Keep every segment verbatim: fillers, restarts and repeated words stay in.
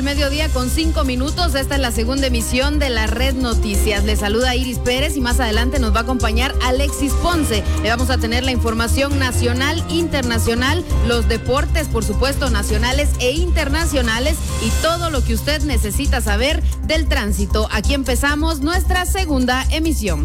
Mediodía con cinco minutos, esta es la segunda emisión de la Red Noticias. Le saluda Iris Pérez y más adelante nos va a acompañar Alexis Ponce. Le vamos a tener la información nacional, internacional, los deportes, por supuesto, nacionales e internacionales y todo lo que usted necesita saber del tránsito. Aquí empezamos nuestra segunda emisión.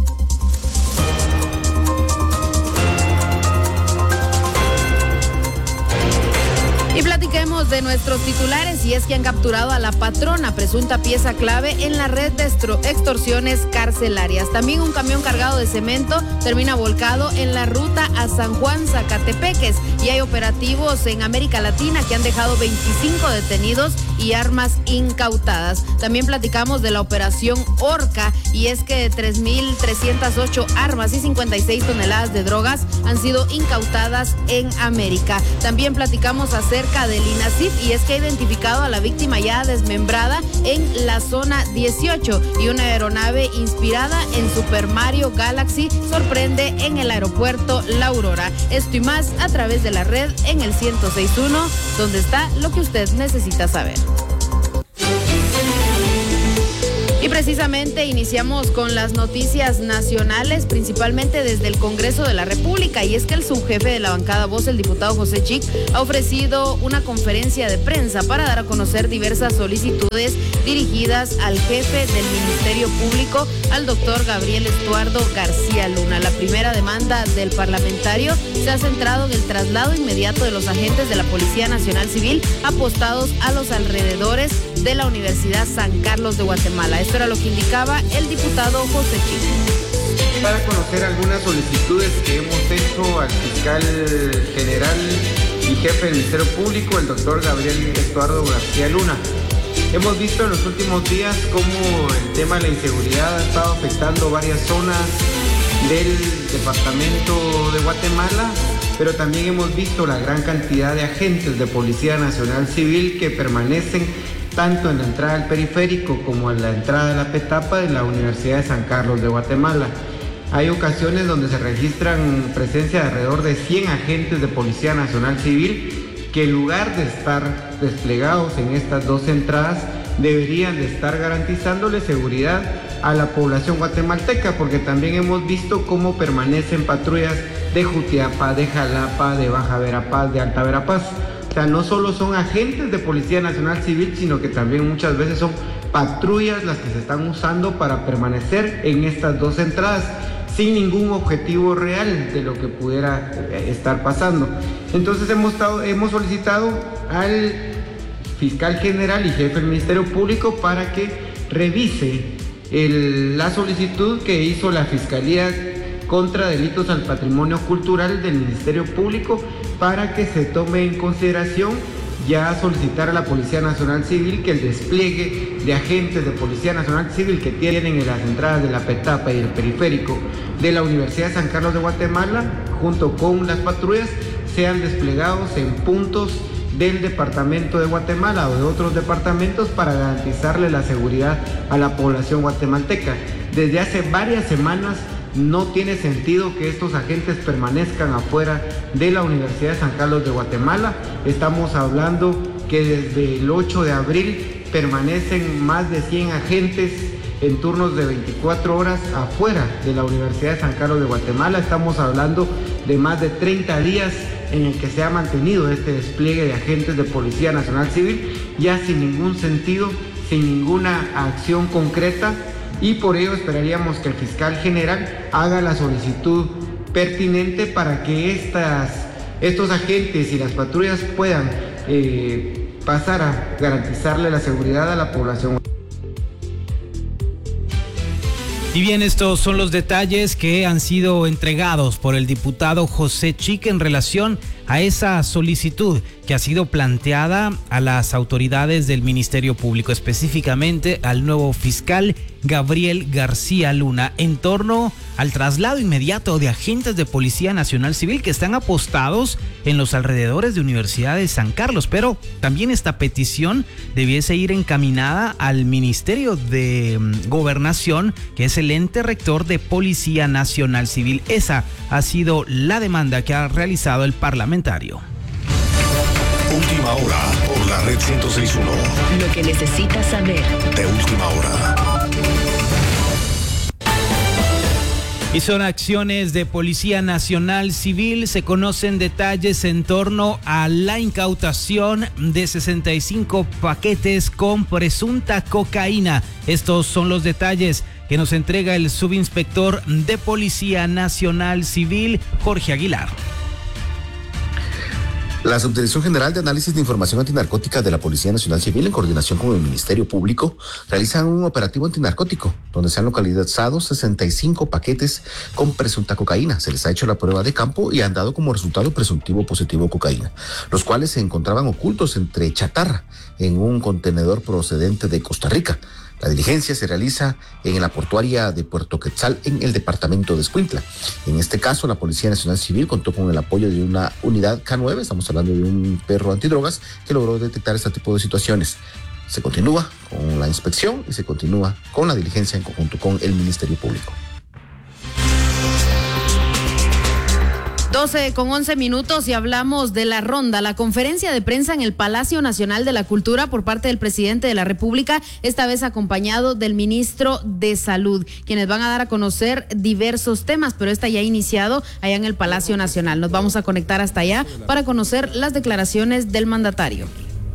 Y platiquemos de nuestros titulares, y es que han capturado a la patrona, presunta pieza clave en la red de extorsiones carcelarias. También un camión cargado de cemento termina volcado en la ruta a San Juan, Zacatepeques, y hay operativos en América Latina que han dejado veinticinco detenidos y armas incautadas. También platicamos de la operación Orca, y es que tres mil trescientas ocho armas y cincuenta y seis toneladas de drogas han sido incautadas en América. También platicamos acerca del INACIF, y es que ha identificado a la víctima ya desmembrada en la zona dieciocho, y una aeronave inspirada en Super Mario Galaxy sorprende en el aeropuerto La Aurora. Esto y más a través de la red en el ciento seis punto uno, donde está lo que usted necesita saber. Y precisamente iniciamos con las noticias nacionales, principalmente desde el Congreso de la República, y es que el subjefe de la bancada Voz, el diputado José Chic, ha ofrecido una conferencia de prensa para dar a conocer diversas solicitudes dirigidas al jefe del Ministerio Público, al doctor Gabriel Estuardo García Luna. La primera demanda del parlamentario se ha centrado en el traslado inmediato de los agentes de la Policía Nacional Civil apostados a los alrededores de la Universidad San Carlos de Guatemala. Esto era lo que indicaba el diputado José Chic. Para conocer algunas solicitudes que hemos hecho al fiscal general y jefe del Ministerio Público, el doctor Gabriel Estuardo García Luna. Hemos visto en los últimos días cómo el tema de la inseguridad ha estado afectando varias zonas del departamento de Guatemala, pero también hemos visto la gran cantidad de agentes de Policía Nacional Civil que permanecen tanto en la entrada del periférico como en la entrada de la Petapa de la Universidad de San Carlos de Guatemala. Hay ocasiones donde se registran presencia de alrededor de cien agentes de Policía Nacional Civil que en lugar de estar desplegados en estas dos entradas deberían de estar garantizándole seguridad a la población guatemalteca, porque también hemos visto cómo permanecen patrullas de Jutiapa, de Jalapa, de Baja Verapaz, de Alta Verapaz. O sea, no solo son agentes de Policía Nacional Civil, sino que también muchas veces son patrullas las que se están usando para permanecer en estas dos entradas, sin ningún objetivo real de lo que pudiera estar pasando. Entonces hemos, estado, hemos solicitado al fiscal general y jefe del Ministerio Público para que revise el, la solicitud que hizo la Fiscalía contra Delitos al Patrimonio Cultural del Ministerio Público, para que se tome en consideración ya solicitar a la Policía Nacional Civil que el despliegue de agentes de Policía Nacional Civil que tienen en las entradas de la Petapa y el periférico de la Universidad de San Carlos de Guatemala, junto con las patrullas, sean desplegados en puntos del departamento de Guatemala o de otros departamentos para garantizarle la seguridad a la población guatemalteca. Desde hace varias semanas no tiene sentido que estos agentes permanezcan afuera de la Universidad de San Carlos de Guatemala. Estamos hablando que desde el ocho de abril permanecen más de cien agentes en turnos de veinticuatro horas afuera de la Universidad de San Carlos de Guatemala. Estamos hablando de más de treinta días en el que se ha mantenido este despliegue de agentes de Policía Nacional Civil, ya sin ningún sentido, sin ninguna acción concreta. Y por ello esperaríamos que el fiscal general haga la solicitud pertinente para que estas, estos agentes y las patrullas puedan eh, pasar a garantizarle la seguridad a la población. Y bien, estos son los detalles que han sido entregados por el diputado José Chic en relación a esa solicitud que ha sido planteada a las autoridades del Ministerio Público, específicamente al nuevo fiscal Gabriel García Luna, en torno al traslado inmediato de agentes de Policía Nacional Civil que están apostados en los alrededores de Universidad de San Carlos. Pero también esta petición debiese ir encaminada al Ministerio de Gobernación, que es el ente rector de Policía Nacional Civil. Esa ha sido la demanda que ha realizado el parlamentario. Última hora por la red ciento seis punto uno. Lo que necesitas saber. De última hora. Y son acciones de Policía Nacional Civil. Se conocen detalles en torno a la incautación de sesenta y cinco paquetes con presunta cocaína. Estos son los detalles que nos entrega el subinspector de Policía Nacional Civil, Jorge Aguilar. La Subdirección General de Análisis de Información Antinarcótica de la Policía Nacional Civil, en coordinación con el Ministerio Público, realizan un operativo antinarcótico donde se han localizado sesenta y cinco paquetes con presunta cocaína. Se les ha hecho la prueba de campo y han dado como resultado presuntivo positivo cocaína, los cuales se encontraban ocultos entre chatarra en un contenedor procedente de Costa Rica. La diligencia se realiza en la portuaria de Puerto Quetzal, en el departamento de Escuintla. En este caso, la Policía Nacional Civil contó con el apoyo de una unidad K nueve, estamos hablando de un perro antidrogas, que logró detectar este tipo de situaciones. Se continúa con la inspección y se continúa con la diligencia en conjunto con el Ministerio Público. doce con once minutos y hablamos de la ronda, la conferencia de prensa en el Palacio Nacional de la Cultura por parte del presidente de la República, esta vez acompañado del ministro de Salud, quienes van a dar a conocer diversos temas, pero esta ya ha iniciado allá en el Palacio Nacional. Nos vamos a conectar hasta allá para conocer las declaraciones del mandatario.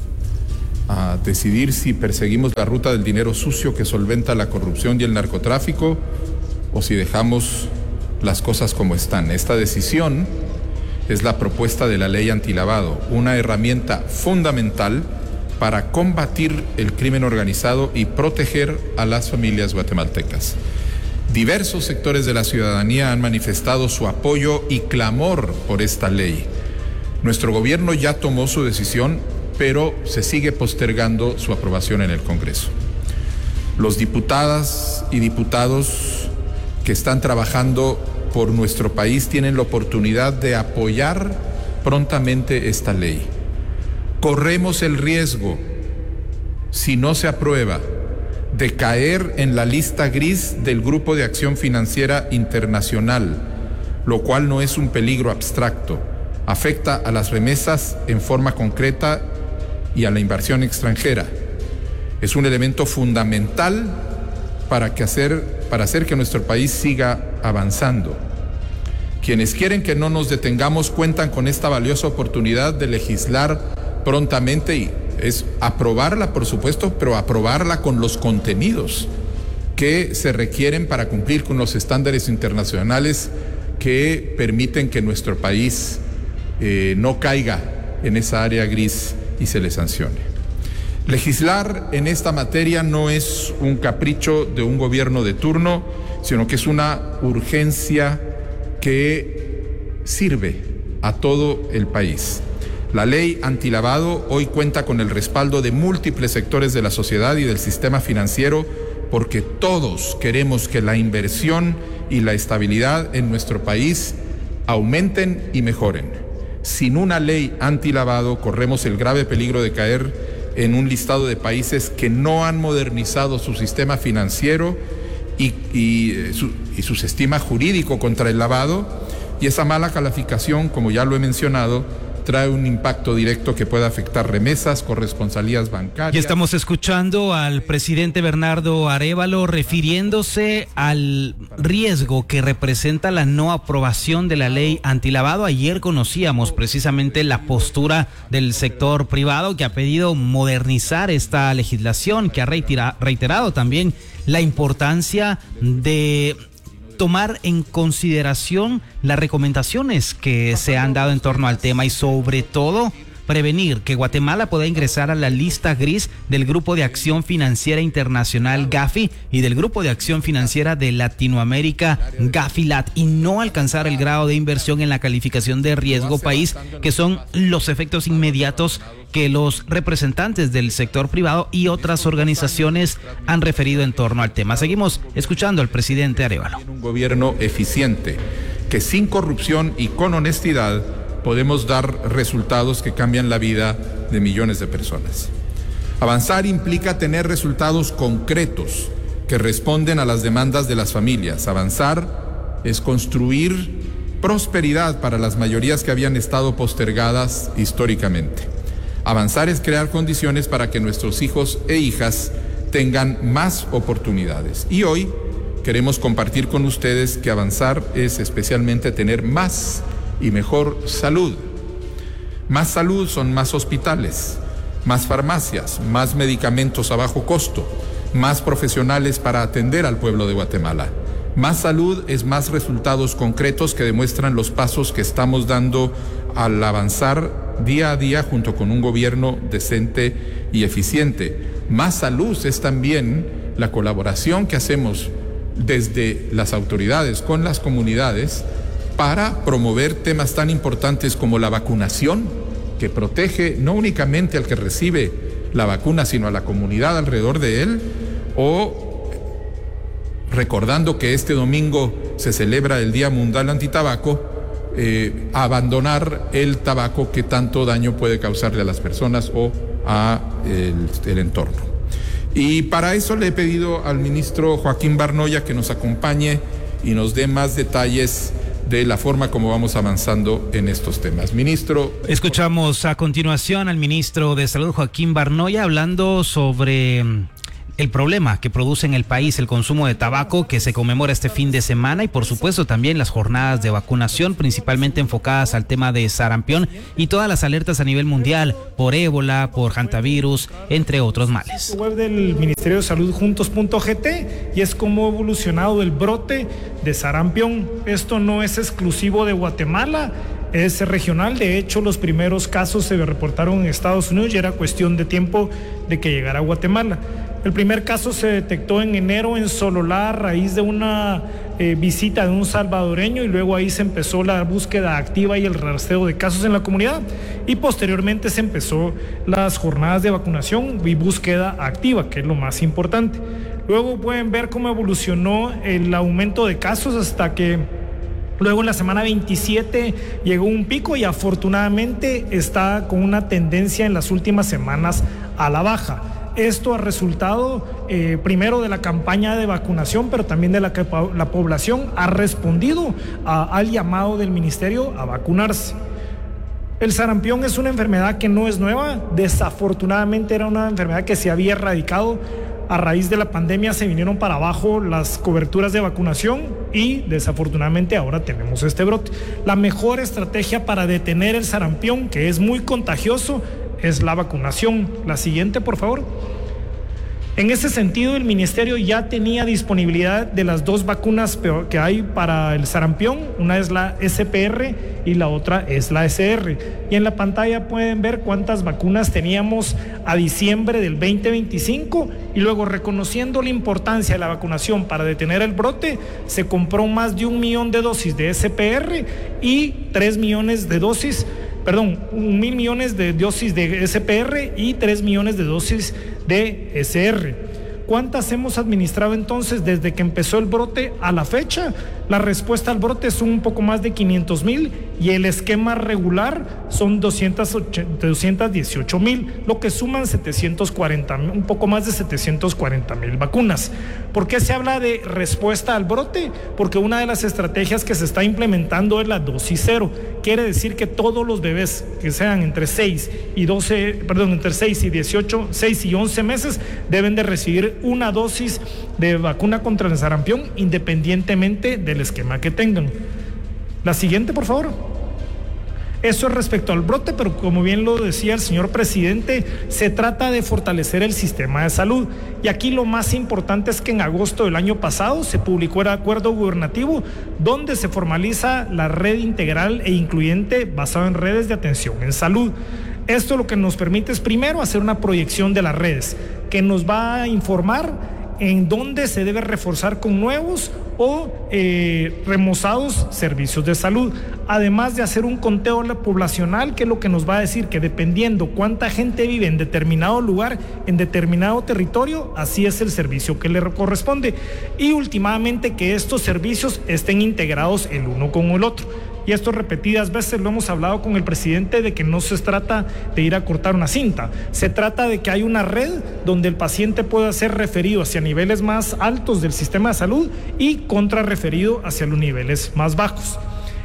A decidir si perseguimos la ruta del dinero sucio que solventa la corrupción y el narcotráfico o si dejamos las cosas como están. Esta decisión es la propuesta de la ley antilavado, una herramienta fundamental para combatir el crimen organizado y proteger a las familias guatemaltecas. Diversos sectores de la ciudadanía han manifestado su apoyo y clamor por esta ley. Nuestro gobierno ya tomó su decisión, pero se sigue postergando su aprobación en el Congreso. Los diputadas y diputados que están trabajando por nuestro país tienen la oportunidad de apoyar prontamente esta ley. Corremos el riesgo, si no se aprueba, de caer en la lista gris del Grupo de Acción Financiera Internacional, lo cual no es un peligro abstracto, afecta a las remesas en forma concreta y a la inversión extranjera. Es un elemento fundamental para que hacer para hacer que nuestro país siga avanzando. Quienes quieren que no nos detengamos cuentan con esta valiosa oportunidad de legislar prontamente y es aprobarla, por supuesto, pero aprobarla con los contenidos que se requieren para cumplir con los estándares internacionales que permiten que nuestro país eh, no caiga en esa área gris y se le sancione. Legislar en esta materia no es un capricho de un gobierno de turno, sino que es una urgencia que sirve a todo el país. La ley antilavado hoy cuenta con el respaldo de múltiples sectores de la sociedad y del sistema financiero, porque todos queremos que la inversión y la estabilidad en nuestro país aumenten y mejoren. Sin una ley antilavado corremos el grave peligro de caer en un listado de países que no han modernizado su sistema financiero y, y, su, y su sistema jurídico contra el lavado, y esa mala calificación, como ya lo he mencionado, trae un impacto directo que puede afectar remesas, corresponsalías bancarias. Y estamos escuchando al presidente Bernardo Arévalo refiriéndose al riesgo que representa la no aprobación de la ley antilavado. Ayer conocíamos precisamente la postura del sector privado, que ha pedido modernizar esta legislación, que ha reitera, reiterado también la importancia de tomar en consideración las recomendaciones que se han dado en torno al tema y sobre todo prevenir que Guatemala pueda ingresar a la lista gris del Grupo de Acción Financiera Internacional Gafi y del Grupo de Acción Financiera de Latinoamérica Gafilat y no alcanzar el grado de inversión en la calificación de riesgo país, que son los efectos inmediatos que los representantes del sector privado y otras organizaciones han referido en torno al tema. Seguimos escuchando al presidente Arévalo. Un gobierno eficiente que sin corrupción y con honestidad podemos dar resultados que cambian la vida de millones de personas. Avanzar implica tener resultados concretos que responden a las demandas de las familias. Avanzar es construir prosperidad para las mayorías que habían estado postergadas históricamente. Avanzar es crear condiciones para que nuestros hijos e hijas tengan más oportunidades. Y hoy queremos compartir con ustedes que avanzar es especialmente tener más y mejor salud. Más salud son más hospitales, más farmacias, más medicamentos a bajo costo, más profesionales para atender al pueblo de Guatemala. Más salud es más resultados concretos que demuestran los pasos que estamos dando al avanzar día a día junto con un gobierno decente y eficiente. Más salud es también la colaboración que hacemos desde las autoridades con las comunidades para promover temas tan importantes como la vacunación, que protege no únicamente al que recibe la vacuna, sino a la comunidad alrededor de él, o recordando que este domingo se celebra el Día Mundial Antitabaco, eh, abandonar el tabaco que tanto daño puede causarle a las personas o a el, el entorno. Y para eso le he pedido al ministro Joaquín Barnoya que nos acompañe y nos dé más detalles de la forma como vamos avanzando en estos temas. Ministro. Escuchamos a continuación al ministro de Salud, Joaquín Barnoya, hablando sobre el problema que produce en el país el consumo de tabaco, que se conmemora este fin de semana, y por supuesto también las jornadas de vacunación, principalmente enfocadas al tema de sarampión y todas las alertas a nivel mundial por ébola, por hantavirus, entre otros males. Web del Ministerio de Salud juntos punto g t, y es cómo ha evolucionado el brote de sarampión. Esto no es exclusivo de Guatemala, es regional. De hecho, los primeros casos se reportaron en Estados Unidos y era cuestión de tiempo de que llegara a Guatemala. El primer caso se detectó en enero en Sololá a raíz de una eh, visita de un salvadoreño, y luego ahí se empezó la búsqueda activa y el rastreo de casos en la comunidad, y posteriormente se empezó las jornadas de vacunación y búsqueda activa, que es lo más importante. Luego pueden ver cómo evolucionó el aumento de casos hasta que luego en la semana veintisiete llegó un pico, y afortunadamente está con una tendencia en las últimas semanas a la baja. Esto ha resultado eh, primero de la campaña de vacunación, pero también de la que la población ha respondido a, al llamado del ministerio a vacunarse. El sarampión es una enfermedad que no es nueva. Desafortunadamente era una enfermedad que se había erradicado. A raíz de la pandemia se vinieron para abajo las coberturas de vacunación y desafortunadamente ahora tenemos este brote. La mejor estrategia para detener el sarampión, que es muy contagioso, es la vacunación. La siguiente, por favor. En ese sentido, el ministerio ya tenía disponibilidad de las dos vacunas que hay para el sarampión. Una es la S P R y la otra es la S R. Y en la pantalla pueden ver cuántas vacunas teníamos a diciembre del veinte veinticinco, y luego, reconociendo la importancia de la vacunación para detener el brote, se compró más de un millón de dosis de S P R y tres millones de dosis Perdón, un mil millones de dosis de S P R y tres millones de dosis de S R. ¿Cuántas hemos administrado entonces desde que empezó el brote a la fecha? La respuesta al brote es un poco más de quinientos mil, y el esquema regular son doscientos dieciocho mil, lo que suman setecientos cuarenta, un poco más de setecientos cuarenta mil vacunas. ¿Por qué se habla de respuesta al brote? Porque una de las estrategias que se está implementando es la dosis cero. Quiere decir que todos los bebés que sean entre seis y doce, perdón, entre seis y dieciocho, seis y once meses deben de recibir una dosis de vacuna contra el sarampión, independientemente del esquema que tengan. La siguiente, por favor. Eso es respecto al brote, pero como bien lo decía el señor presidente, se trata de fortalecer el sistema de salud. Y aquí lo más importante es que en agosto del año pasado se publicó el acuerdo gubernativo donde se formaliza la red integral e incluyente basada en redes de atención en salud. Esto lo que nos permite es primero hacer una proyección de las redes, que nos va a informar en dónde se debe reforzar con nuevos o eh, remozados servicios de salud, además de hacer un conteo poblacional, que es lo que nos va a decir que dependiendo cuánta gente vive en determinado lugar, en determinado territorio, así es el servicio que le corresponde, y últimamente que estos servicios estén integrados el uno con el otro. Y esto repetidas veces lo hemos hablado con el presidente, de que no se trata de ir a cortar una cinta, se trata de que hay una red donde el paciente pueda ser referido hacia niveles más altos del sistema de salud y contrarreferido hacia los niveles más bajos.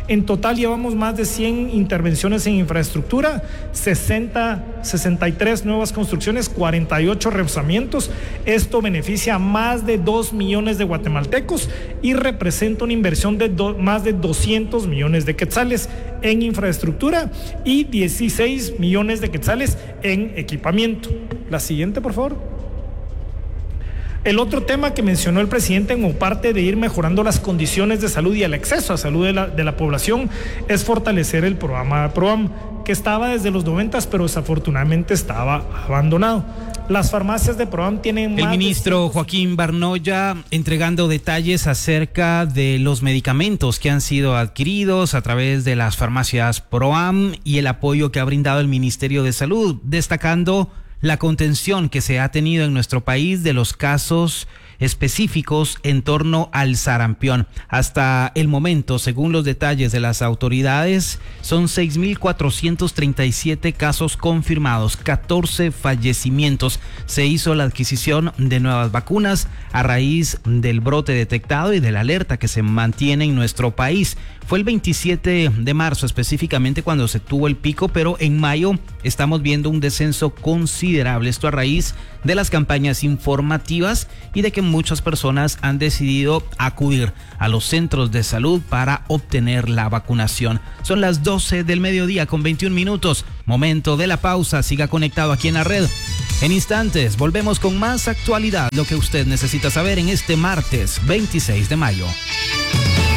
En total llevamos más de cien intervenciones en infraestructura, sesenta, sesenta y tres nuevas construcciones, cuarenta y ocho reforzamientos. Esto beneficia a más de dos millones de guatemaltecos y representa una inversión de do, más de doscientos millones de quetzales en infraestructura y dieciséis millones de quetzales en equipamiento. La siguiente, por favor. El otro tema que mencionó el presidente como parte de ir mejorando las condiciones de salud y el acceso a salud de la, de la población es fortalecer el programa PROAM, que estaba desde los noventas, pero desafortunadamente estaba abandonado. Las farmacias de PROAM tienen... El ministro Joaquín Barnoya entregando detalles acerca de los medicamentos que han sido adquiridos a través de las farmacias PROAM y el apoyo que ha brindado el Ministerio de Salud, destacando la contención que se ha tenido en nuestro país de los casos específicos en torno al sarampión. Hasta el momento, según los detalles de las autoridades, son seis mil cuatrocientos treinta y siete casos confirmados, catorce fallecimientos. Se hizo la adquisición de nuevas vacunas a raíz del brote detectado y de la alerta que se mantiene en nuestro país. Fue el veintisiete de marzo específicamente cuando se tuvo el pico, pero en mayo estamos viendo un descenso considerable. Esto a raíz de las campañas informativas y de que muchas personas han decidido acudir a los centros de salud para obtener la vacunación. Son las doce del mediodía con veintiún minutos. Momento de la pausa. Siga conectado aquí en la red. En instantes volvemos con más actualidad, lo que usted necesita saber en este martes veintiséis de mayo.